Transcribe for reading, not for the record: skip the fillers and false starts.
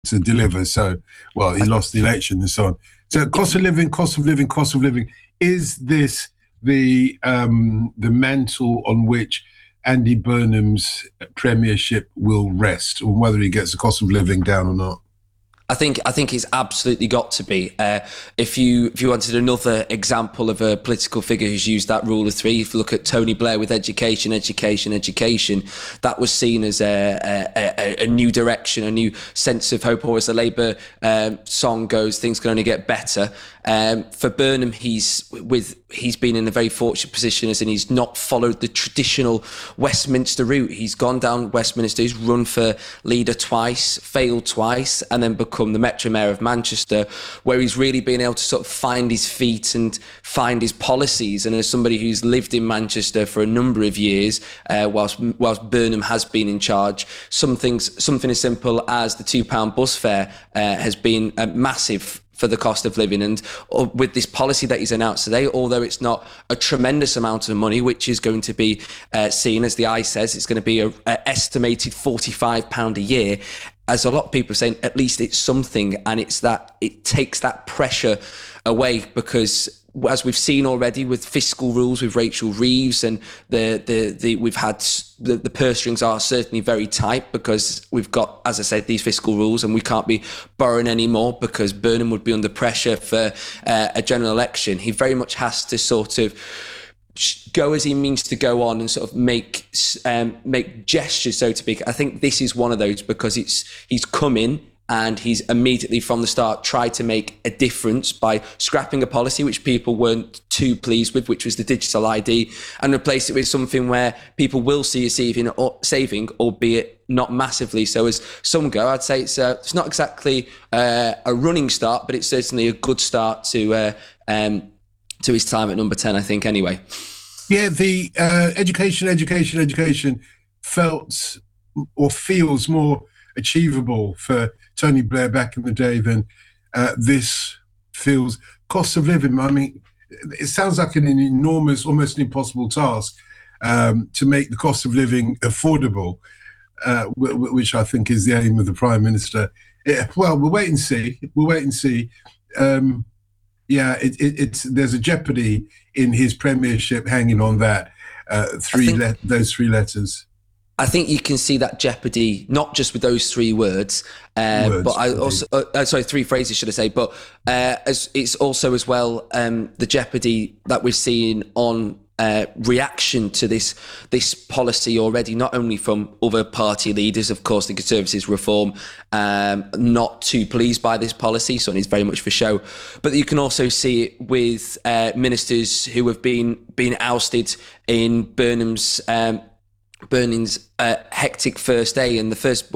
to deliver. So, well, he lost the election and so on. So, cost of living, cost of living, cost of living. Is this the mantle on which Andy Burnham's premiership will rest, or whether he gets the cost of living down or not? I think it's absolutely got to be. If you wanted another example of a political figure who's used that rule of three, if you look at Tony Blair with education, that was seen as a new direction, a new sense of hope. Or as the Labour song goes, things can only get better. For Burnham, he's been in a very fortunate position, as in he's not followed the traditional Westminster route. He's gone down Westminster, he's run for leader twice, failed twice, and then become the Metro Mayor of Manchester, where he's really been able to sort of find his feet and find his policies. And as somebody who's lived in Manchester for a number of years, whilst Burnham has been in charge, something as simple as the £2 bus fare has been massive for the cost of living. And with this policy that he's announced today, although it's not a tremendous amount of money, which is going to be seen, as the Eye says, it's going to be an estimated £45 a year, as a lot of people are saying, at least it's something. And it's that it takes that pressure away, because as we've seen already with fiscal rules with Rachel Reeves, and we've had the purse strings are certainly very tight, because we've got, as I said, these fiscal rules, and we can't be borrowing anymore because Burnham would be under pressure for a general election. He very much has to sort of go as he means to go on and sort of make gestures, so to speak. I think this is one of those, because he's come in and he's immediately from the start tried to make a difference by scrapping a policy which people weren't too pleased with, which was the digital ID, and replace it with something where people will see a saving, albeit not massively. So as some go, I'd say it's not exactly a running start, but it's certainly a good start to his time at number 10, I think, anyway. Yeah, the education felt or feels more achievable for Tony Blair back in the day than this feels. Cost of living, I mean, it sounds like an enormous, almost an impossible task to make the cost of living affordable, which I think is the aim of the Prime Minister. Well, we'll wait and see. There's a jeopardy in his premiership hanging on that those three letters. I think you can see that jeopardy not just with those three words, but I also three phrases, should I say? But as it's also as well the jeopardy that we're seeing on reaction to this policy already, not only from other party leaders. Of course, the Conservatives reform not too pleased by this policy, so it's very much for show. But you can also see it with ministers who have been ousted in Burnham's hectic first day, and the first